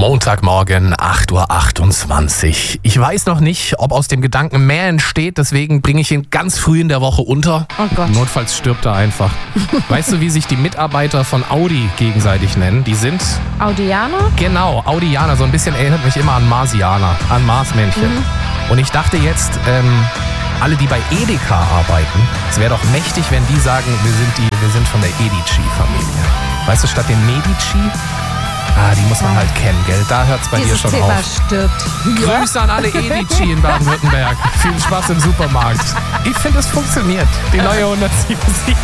Montagmorgen, 8.28 Uhr. Ich weiß noch nicht, ob aus dem Gedanken mehr entsteht, deswegen bringe ich ihn ganz früh in der Woche unter. Oh Gott. Notfalls stirbt er einfach. Weißt du, wie sich die Mitarbeiter von Audi gegenseitig nennen? Die sind... Audianer? Genau, Audianer. So ein bisschen erinnert mich immer an Marsianer, an Marsmännchen. Und ich dachte jetzt, alle, die bei Edeka arbeiten, es wäre doch mächtig, wenn die sagen, wir sind von der Edici-Familie. Weißt du, statt den Medici... die muss man halt kennen, gell? Da hört's bei dir schon Thema auf. stirbt. Grüße an alle Edici in Baden-Württemberg. Viel Spaß im Supermarkt. Ich finde, es funktioniert. Die neue 107.7.